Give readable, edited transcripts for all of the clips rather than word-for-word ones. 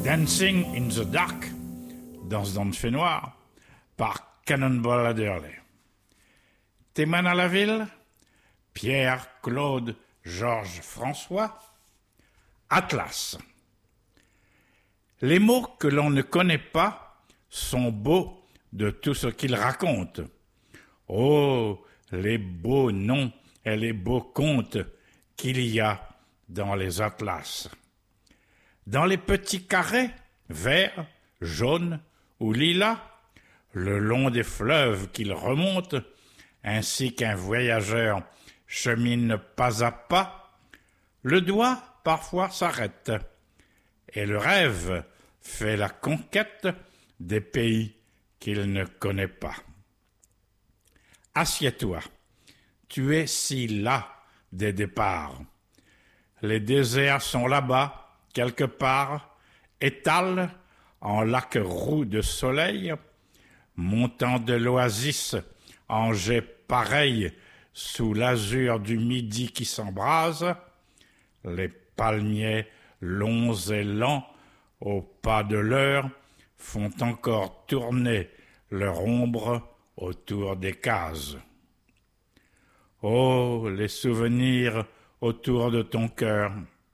Dancing in the Dark, Danse dans le fait noir, par Cannonball Adderley. Théman à la ville, Pierre, Claude, Georges, François, Atlas. Les mots que l'on ne connaît pas sont beaux de tout ce qu'ils racontent. Oh, les beaux noms et les beaux contes qu'il y a dans les atlas. Dans les petits carrés, verts, jaunes ou lilas, le long des fleuves qu'ils remontent, ainsi qu'un voyageur chemine pas à pas, le doigt parfois s'arrête, et le rêve fait la conquête des pays qu'il ne connaît pas. Assieds-toi, tu es si las des départs. Les déserts sont là-bas, quelque part, étalent en lacs roux de soleil, montant de l'oasis en jet pareil sous l'azur du midi qui s'embrase, les palmiers longs et lents, au pas de l'heure, font encore tourner leur ombre autour des cases. Oh, les souvenirs autour de ton cœur.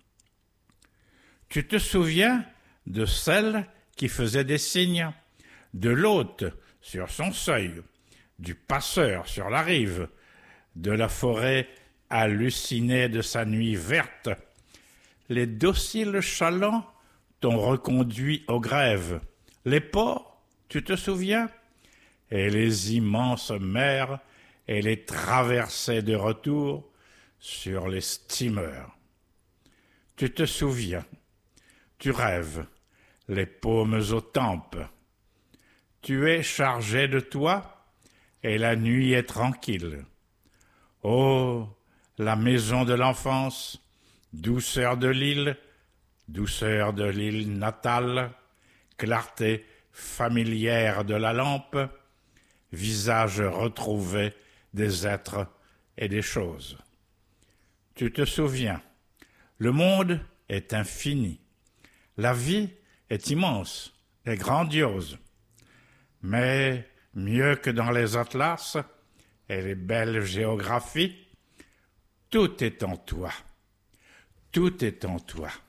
Tu te souviens de celle qui faisait des signes, de l'hôte sur son seuil, du passeur sur la rive, de la forêt hallucinée de sa nuit verte. Les dociles chalands t'ont reconduit aux grèves. Les ports, tu te souviens? Et les immenses mers et les traversées de retour sur les steamers. Tu te souviens, tu rêves, les paumes aux tempes. Tu es chargé de toi et la nuit est tranquille. Oh, la maison de l'enfance, douceur de l'île natale, clarté familière de la lampe, visage retrouvé des êtres et des choses. Tu te souviens, le monde est infini, la vie est immense et grandiose, mais mieux que dans les atlas et les belles géographies, tout est en toi, tout est en toi.